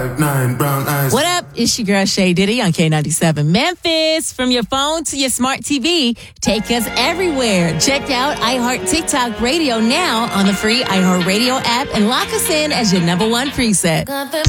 Nine brown eyes. What up? It's your girl Shay Diddy on K97 Memphis. From your phone to your smart TV, take us everywhere. Check out iHeart TikTok Radio now on the free iHeart Radio app and lock us in as your number one preset.